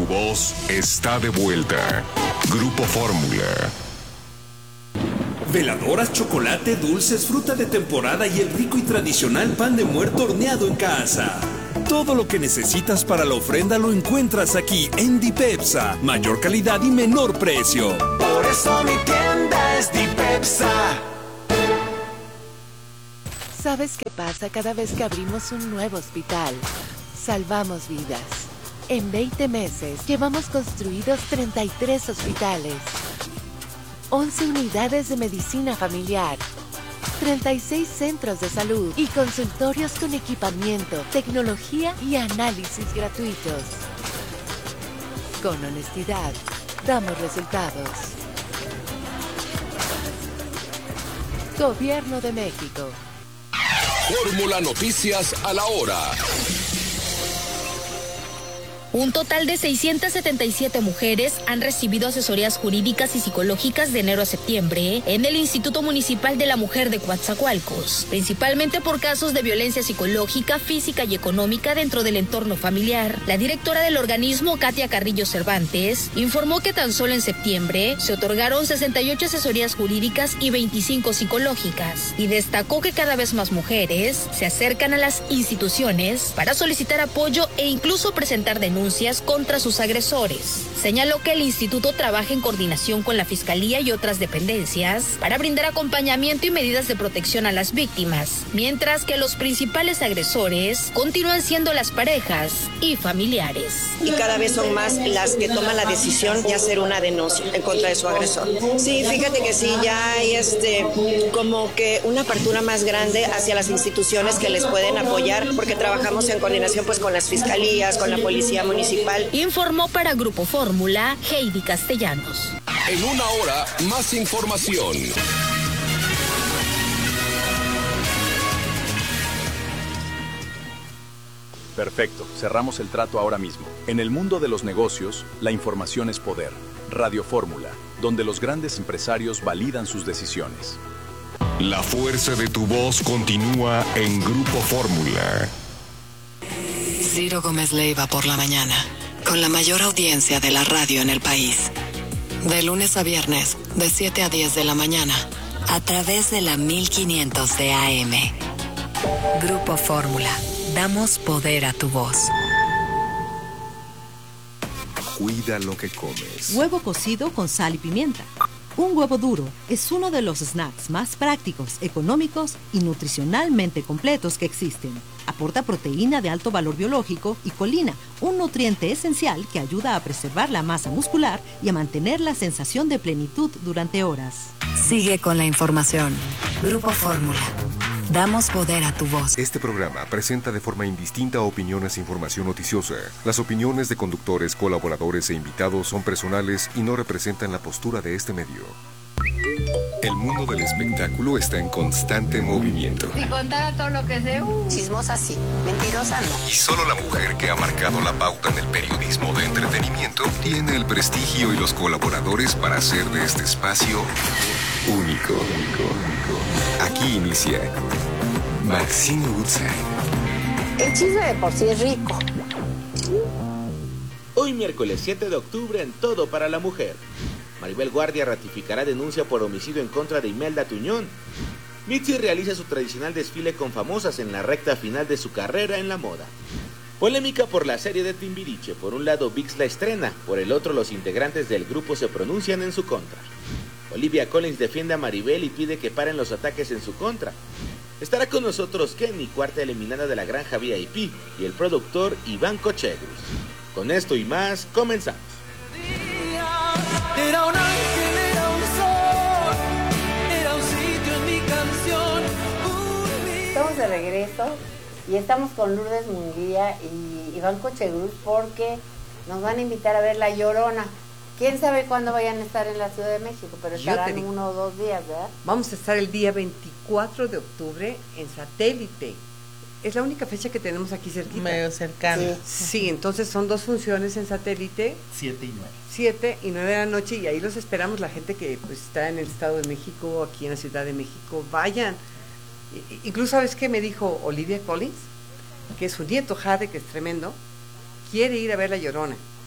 voz está de vuelta. Grupo Fórmula. Veladoras, chocolate, dulces, fruta de temporada y el rico y tradicional pan de muerto horneado en casa. Todo lo que necesitas para la ofrenda lo encuentras aquí en Dipepsa. Mayor calidad y menor precio. Por eso mi tienda es Dipepsa. ¿Sabes qué pasa cada vez que abrimos un nuevo hospital? Salvamos vidas. En 20 meses llevamos construidos 33 hospitales, 11 unidades de medicina familiar, 36 centros de salud y consultorios con equipamiento, tecnología y análisis gratuitos. Con honestidad, damos resultados. Gobierno de México. Fórmula Noticias a la hora. Un total de 677 mujeres han recibido asesorías jurídicas y psicológicas de enero a septiembre en el Instituto Municipal de la Mujer de Coatzacoalcos, principalmente por casos de violencia psicológica, física y económica dentro del entorno familiar. La directora del organismo, Katia Carrillo Cervantes, informó que tan solo en septiembre se otorgaron 68 asesorías jurídicas y 25 psicológicas, y destacó que cada vez más mujeres se acercan a las instituciones para solicitar apoyo e incluso presentar denuncias contra sus agresores. Señaló que el instituto trabaja en coordinación con la Fiscalía y otras dependencias para brindar acompañamiento y medidas de protección a las víctimas, mientras que los principales agresores continúan siendo las parejas y familiares. Y cada vez son más las que toman la decisión de hacer una denuncia en contra de su agresor. Sí, fíjate que sí, ya hay como que una apertura más grande hacia las instituciones que les pueden apoyar, porque trabajamos en coordinación pues con las fiscalías, con la policía municipal. Informó para Grupo Fórmula Heidi Castellanos. En una hora, más información. Perfecto, cerramos el trato ahora mismo. En el mundo de los negocios, la información es poder. Radio Fórmula, donde los grandes empresarios validan sus decisiones. La fuerza de tu voz continúa en Grupo Fórmula. Ciro Gómez Leiva por la mañana, con la mayor audiencia de la radio en el país. De lunes a viernes, de 7 a 10 de la mañana, a través de la 1500 de AM. Grupo Fórmula, damos poder a tu voz. Cuida lo que comes. Huevo cocido con sal y pimienta. Un huevo duro es uno de los snacks más prácticos, económicos y nutricionalmente completos que existen. Aporta proteína de alto valor biológico y colina, un nutriente esencial que ayuda a preservar la masa muscular y a mantener la sensación de plenitud durante horas. Sigue con la información. Grupo Fórmula. Damos poder a tu voz. Este programa presenta de forma indistinta opiniones e información noticiosa. Las opiniones de conductores, colaboradores e invitados son personales y no representan la postura de este medio. El mundo del espectáculo está en constante movimiento. Si contara todo lo que sé, chismosa sí, mentirosa no. Y solo la mujer que ha marcado la pauta en el periodismo de entretenimiento tiene el prestigio y los colaboradores para hacer de este espacio único. Aquí inicia Maxine Woodside. El chisme de por sí es rico. Hoy miércoles 7 de octubre en Todo para la Mujer. Maribel Guardia ratificará denuncia por homicidio en contra de Imelda Tuñón. Mitzi realiza su tradicional desfile con famosas en la recta final de su carrera en la moda. Polémica por la serie de Timbiriche. Por un lado, ViX la estrena, por el otro, los integrantes del grupo se pronuncian en su contra. Olivia Collins defiende a Maribel y pide que paren los ataques en su contra. Estará con nosotros Kenny, cuarta eliminada de la Granja VIP, y el productor Iván Cochegrus. Con esto y más, comenzamos. Era un ángel, era un sol, era un sitio en mi canción. Estamos de regreso y estamos con Lourdes Munguía y Iván Cochegrus porque nos van a invitar a ver La Llorona. ¿Quién sabe cuándo vayan a estar en la Ciudad de México? Pero estarán 1 o 2 días, ¿verdad? Vamos a estar el día 24 de octubre en Satélite. Es la única fecha que tenemos aquí cerquita. Medio cercano. Sí, entonces son 2 funciones en Satélite. 7 y 9. 7 y 9 de la noche, y ahí los esperamos, la gente que pues está en el Estado de México, aquí en la Ciudad de México, vayan. Incluso, ¿sabes qué me dijo Olivia Collins? Que su nieto Jade, que es tremendo, quiere ir a ver La Llorona.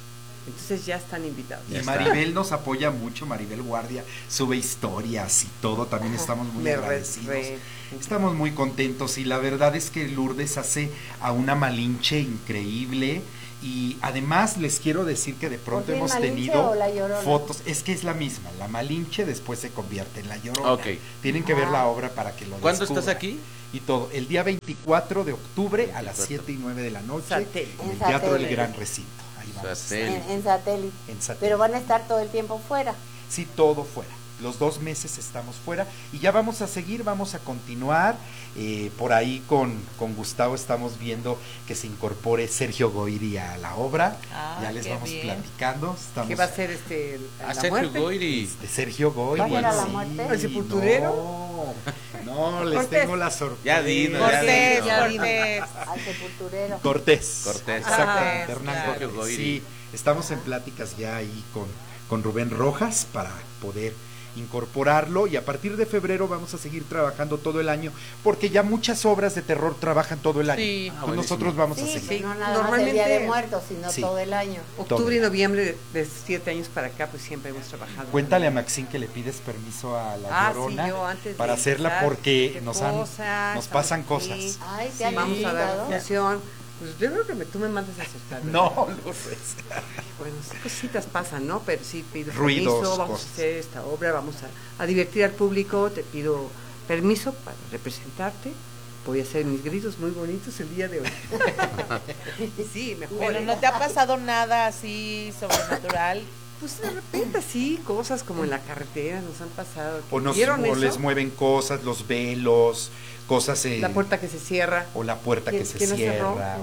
Entonces ya están invitados. Y Maribel nos apoya mucho, Maribel Guardia sube historias y todo, también estamos muy agradecidos. Estamos muy contentos y la verdad es que Lourdes hace a una Malinche increíble y además les quiero decir que de pronto hemos tenido fotos, es que es la misma, la Malinche después se convierte en la Llorona. Okay. Tienen que ver la obra para que lo ¿Cuándo descubran. estás aquí? Y todo, el día 24 de octubre a las 7 y 9 de la noche en el Teatro El Gran Recinto. Ahí vamos. En satélite. Pero van a estar todo el tiempo fuera. Sí, todo fuera. Los 2 meses estamos fuera y ya vamos a seguir, vamos a continuar. Por ahí con Gustavo estamos viendo que se incorpore Sergio Goyri a la obra. Ya les vamos platicando. ¿Qué va a ser Sergio Goyri? Sergio Goyri. ¿Va a ir a la muerte? ¿El sepulturero? No, les tengo la sorpresa. Ya dinos, Cortés. Al sepulturero. Cortés. Exacto. Hernán Cortés. Sí, estamos en pláticas ya ahí con Rubén Rojas para poder incorporarlo y a partir de febrero vamos a seguir trabajando todo el año porque ya muchas obras de terror trabajan todo el año. Sí. Nosotros vamos a seguir. Sí, no nada más el Día de Muertos, sino todo el año. Octubre y noviembre de 7 años para acá, pues siempre hemos trabajado. Cuéntale a Maxine que le pides permiso a la Llorona para hacerla porque nos pasan cosas. Ay, vamos a dar función. Pues yo creo que tú me mandas a acertar. No, Lourdes. Bueno, cositas pasan, ¿no? Pero sí pido ruidos, permiso, vamos a hacer esta obra, vamos a divertir al público, te pido permiso para representarte. Voy a hacer mis gritos muy bonitos el día de hoy. Sí, mejor. Pero ¿no te ha pasado nada así sobrenatural? Pues de repente sí, cosas como en la carretera nos han pasado. O les mueven cosas, los velos, cosas la puerta que se cierra. O la puerta que se cierra.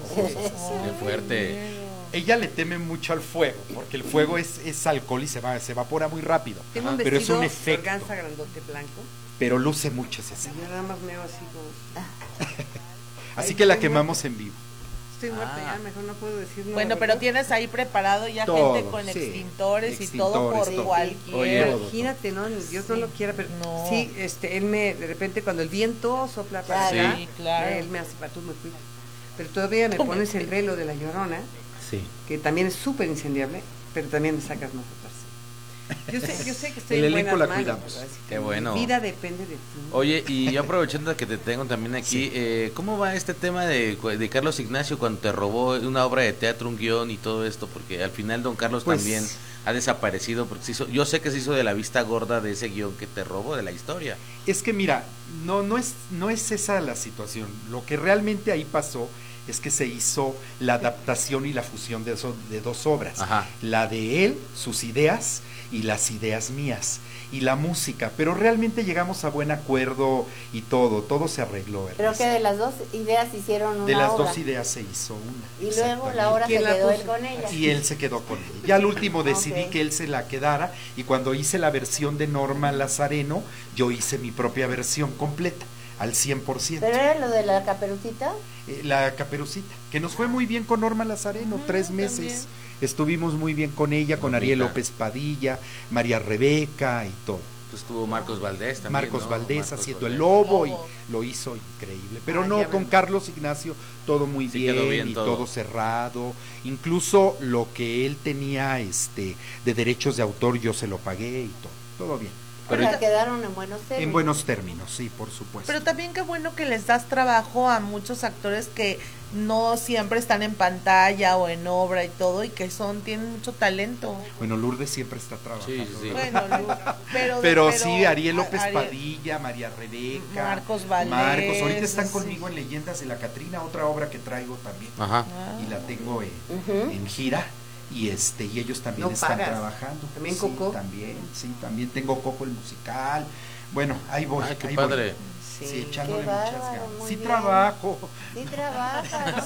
Qué fuerte. Ella le teme mucho al fuego, porque el fuego es alcohol y se evapora muy rápido. Tengo un pero es un efecto. Organza grandote blanco. Pero luce mucho ese yo nada más me veo así como... Así que la quemamos en vivo. Estoy muerta ya, mejor no puedo decir nada. Bueno, pero tienes ahí preparado ya todo, gente con extintores y todo por cualquier. Oye, imagínate, ¿no? Dios no lo quiera, pero sí, él de repente cuando el viento sopla para acá, él me hace para tú me cuidas. Pero todavía me pones el velo de la Llorona, que también es súper incendiable, pero también me sacas más atrás. Yo sé que estoy el en buenas la manos. Cuidamos. Qué bueno. Mi vida depende de ti. Oye, y yo aprovechando que te tengo también aquí, ¿cómo va este tema de Carlos Ignacio cuando te robó una obra de teatro, un guión y todo esto? Porque al final don Carlos también ha desaparecido, porque yo sé que se hizo de la vista gorda de ese guión que te robó, de la historia. Es que mira, no es esa la situación. Lo que realmente ahí pasó es que se hizo la adaptación y la fusión de 2 obras. Ajá. La de él, sus ideas, y las ideas mías, y la música, pero realmente llegamos a buen acuerdo y todo se arregló. Creo que de las 2 ideas hicieron una obra. De las 2 ideas se hizo una. Y luego la obra se quedó él con ella. Y él se quedó con ella. Ya al último decidí que él se la quedara, y cuando hice la versión de Norma Lazareno, yo hice mi propia versión completa, al 100%. ¿Pero era lo de la Caperucita? La Caperucita, que nos fue muy bien con Norma Lazareno, 3 meses. También. Estuvimos muy bien con ella, con Ariel López Padilla, María Rebeca y todo. Pues estuvo Marcos Valdés también. Marcos Valdés haciendo el lobo y lo hizo increíble. Pero con Carlos Ignacio todo muy bien y todo cerrado. Incluso lo que él tenía de derechos de autor yo se lo pagué y todo bien. Pero quedaron en buenos términos. En buenos términos, sí, por supuesto. Pero también qué bueno que les das trabajo a muchos actores que no siempre están en pantalla o en obra y todo, y que tienen mucho talento. Bueno, Lourdes siempre está trabajando. Sí. Bueno, pero sí, Ariel López Padilla, María Rebeca, Marcos Valdés. Ahorita están conmigo en Leyendas de la Catrina, otra obra que traigo también. Ajá. Y la tengo en gira. Y ellos también están trabajando. ¿También Coco? También tengo Coco el musical. Bueno, ahí voy. Ay, qué padre. Sí, echándole muchas ganas. Sí trabajo. Sí trabajas,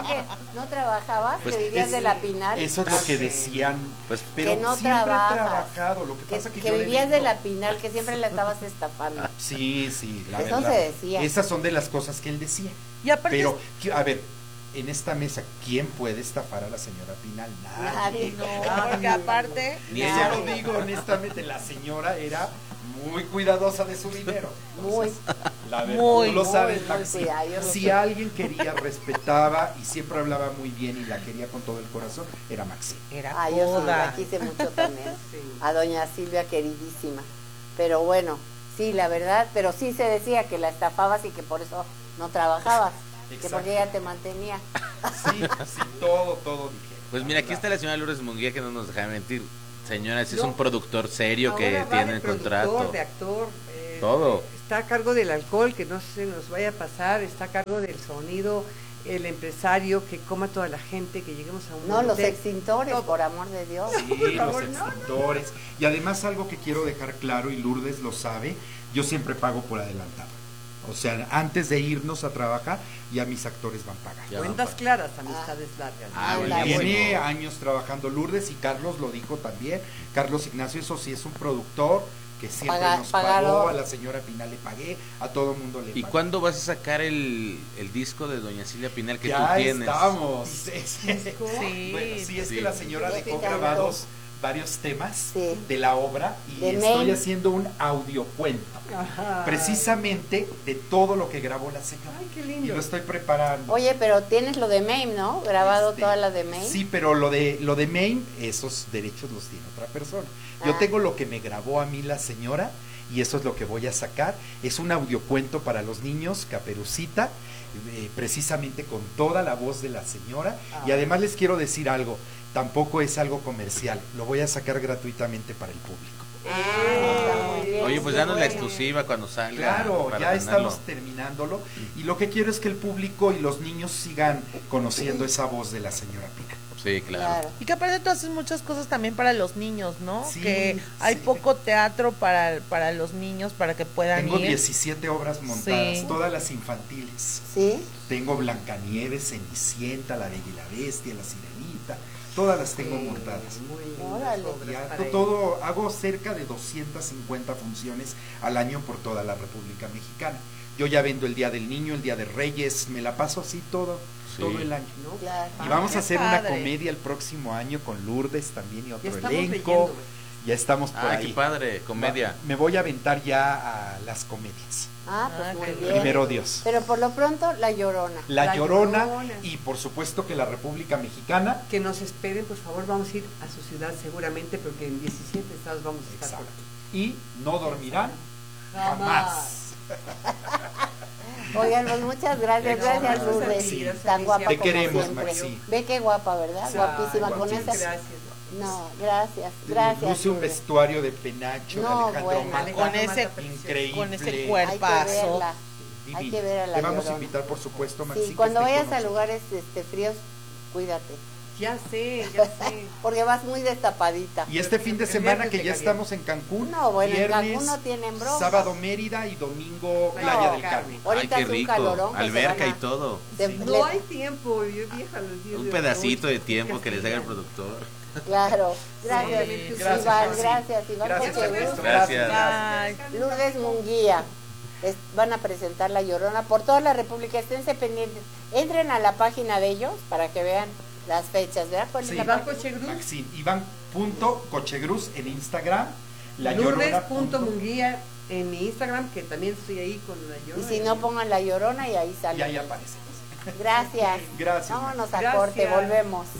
no trabajabas, pues que vivías de la Pinal. Eso es lo que decían, pero que no siempre he trabajado. Lo que pasa que vivías de la Pinal, que siempre la estabas estafando. Sí, la eso verdad. Se decía. Esas son de las cosas que él decía. Pero, a ver, en esta mesa, ¿quién puede estafar a la señora Pinal? Nadie. No, porque aparte... Ya lo digo honestamente, la señora era muy cuidadosa de su dinero. Muy. La verdad, tú lo sabes, Maxi. Si alguien quería, respetaba y siempre hablaba muy bien y la quería con todo el corazón, era Maxi. Yo sí, la quise mucho también. A doña Silvia, queridísima. Pero bueno, sí, la verdad, pero sí se decía que la estafabas y que por eso no trabajabas. Que porque ella te mantenía. Sí, todo dije. Pues mira, aquí está la señora Lourdes Munguía, que no nos deja mentir. Señora, si es un productor serio que tiene el contrato. De actor. Todo. Está a cargo del alcohol, que no se nos vaya a pasar. Está a cargo del sonido, el empresario, que coma toda la gente, que lleguemos a un... No, los extintores, por amor de Dios. Sí, los extintores. Y además algo que quiero dejar claro, y Lourdes lo sabe, yo siempre pago por adelantado. O sea, antes de irnos a trabajar, ya mis actores van pagando. Cuentas claras, amistades largas. Tiene años trabajando Lourdes y Carlos lo dijo también. Carlos Ignacio, eso sí, es un productor que siempre nos pagó. A la señora Pinal le pagué, a todo el mundo le pagué. ¿Y cuándo vas a sacar el disco de doña Silvia Pinal que ya tú tienes? Estamos. Sí. Bueno, sí, es que la señora dejó grabados varios temas de la obra y estoy haciendo un audiocuento. Precisamente de todo lo que grabó la señora. Ay, qué lindo. Y lo estoy preparando. Oye, pero tienes lo de Mame, ¿no? Grabado toda la de Mame. Sí, pero lo de Mame, esos derechos los tiene otra persona. Yo tengo lo que me grabó a mí la señora y eso es lo que voy a sacar. Es un audiocuento para los niños, Caperucita, precisamente con toda la voz de la señora. Y además les quiero decir algo, tampoco es algo comercial, lo voy a sacar gratuitamente para el público. Oye, pues danos la exclusiva cuando salga. Claro, ya estamos terminándolo y lo que quiero es que el público y los niños sigan conociendo esa voz de la señora Pina. Sí, claro. Y que aparte tú haces muchas cosas también para los niños, ¿no? Sí, que hay poco teatro para los niños, para que puedan Tengo ir. 17 obras montadas, todas las infantiles. Sí. Tengo Blancanieves, Cenicienta, La Bella y la Bestia, La Sirenita. Todas las tengo montadas. Todo, hago cerca de 250 funciones al año por toda la República Mexicana. Yo ya vendo el Día del Niño, el Día de Reyes, me la paso así todo el año, ¿no? Claro. Y vamos a hacer una comedia el próximo año con Lourdes también y otro elenco. Ya estamos por ahí. Qué padre, comedia. Me voy a aventar ya a las comedias. Pues muy bien. Primero Dios. Pero por lo pronto, La Llorona. La Llorona y por supuesto que la República Mexicana. Que nos esperen, por favor, vamos a ir a su ciudad seguramente, porque en 17 estados vamos a estar por aquí. Y no dormirán jamás. Oigan, pues muchas gracias, gracias Lourdes, tan guapa te como queremos, siempre. Maxi. Ve qué guapa, ¿verdad? Guapísima con esa. Gracias. No, gracias. Luce un vestuario de penacho de Alejandro Magno, con ese increíble, con ese cuerpazo. Hay que ver a la Te vamos Llorona. a invitar, por supuesto, Maxi. Sí, cuando vayas a lugares fríos, cuídate. Ya sé. Porque vas muy destapadita. Y este fin de semana que ya estamos en Cancún, no, bueno, viernes, en Cancún no tienen broma. sábado Mérida y domingo Playa del Carmen. Ahorita qué es un rico, calorón. alberca y todo. No hay tiempo, yo vieja los días. Un pedacito de tiempo que les haga el productor. Claro, gracias, Iván, gracias, Iván. Gracias. Lourdes Munguía. Van a presentar La Llorona por toda la República, esténse pendientes. Entren a la página de ellos para que vean las fechas, ¿verdad? Iván Cochegruz. Maxine, Iván.Cochegruz en Instagram. Lourdes.Munguía en mi Instagram, que también estoy ahí con La Llorona. Y si no, pongan La Llorona y ahí sale. Y ahí aparece. Gracias. Gracias. Vámonos a corte, volvemos.